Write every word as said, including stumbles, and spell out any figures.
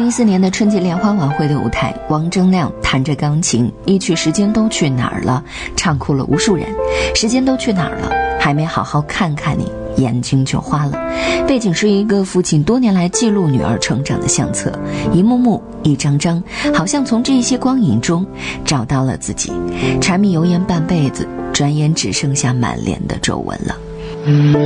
零一四年的春节联欢晚会的舞台，王铮亮弹着钢琴，一曲《时间都去哪儿了》，唱哭了无数人。时间都去哪儿了？还没好好看看你，眼睛就花了。背景是一个父亲多年来记录女儿成长的相册，一幕幕一张张，好像从这些光影中找到了自己。柴米油盐半辈子，转眼只剩下满脸的皱纹了。